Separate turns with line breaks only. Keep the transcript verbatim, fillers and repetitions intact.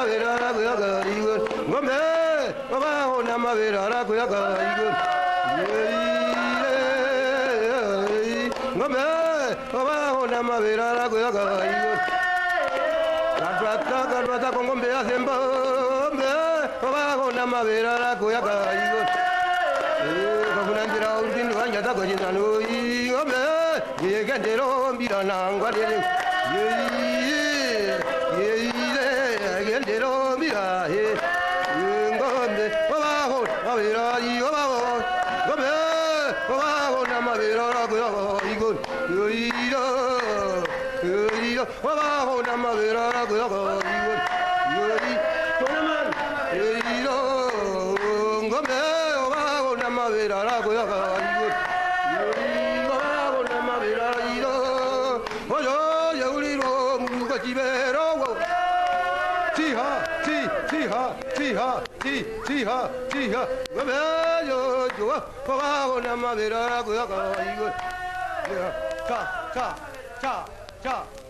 namabera kuyaga igun ngombe babaho namabera kuyaga igun ngombe babaho namabera kuyaga igun karwata karwata ngombe asemba ngombe babaho namabera kuyaga igun kafunandira urkindu kanjata kojinano ngombe yegendero mbirana ngwadere gendero mira he ngombe babaho mabera babaho ngombe babaho na mabera kuyaga igun yoiro yoiro babaho na mabera kuyaga igun yori konaman yoiro ngombe babaho na mabera kuyaga igun yori babaho na mabera iro oyo yoriro mugachibero Tiha, ti, tiha, tiha, ti, tiha, tiha. Gabeyo, joa, babaho na mabera kuyaga igun. Ta, ta, ta, ta.